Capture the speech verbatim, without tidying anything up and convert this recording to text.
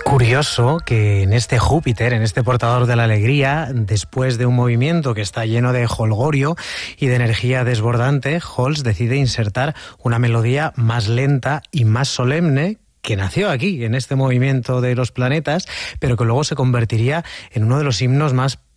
Curioso que en este Júpiter, en este portador de la alegría, después de un movimiento que está lleno de jolgorio y de energía desbordante, Holst decide insertar una melodía más lenta y más solemne que nació aquí, en este movimiento de los planetas, pero que luego se convertiría en uno de los himnos más